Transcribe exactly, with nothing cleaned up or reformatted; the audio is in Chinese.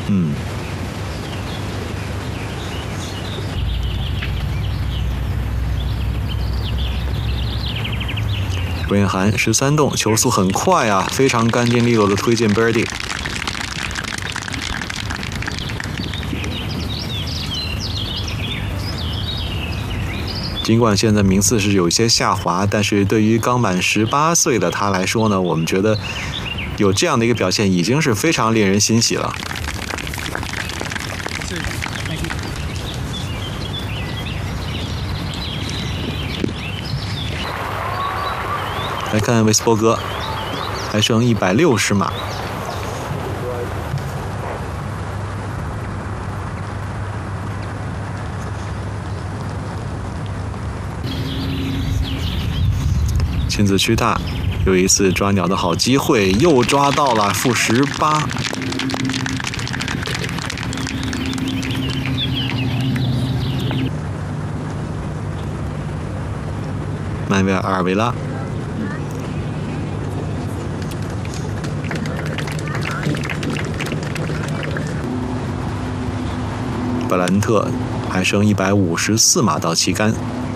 嗯。韦彦涵十三洞，球速很快啊，非常干净利落的推进 birdie。尽管现在名次是有些下滑，但是对于刚满十八岁的他来说呢，我们觉得有这样的一个表现已经是非常令人欣喜了。来看维斯伯格，还剩一百六十码。亲子区大，有一次抓鸟的好机会，又抓到了，负十八。曼维尔阿尔维拉。布兰特还剩一百五十四码到旗杆。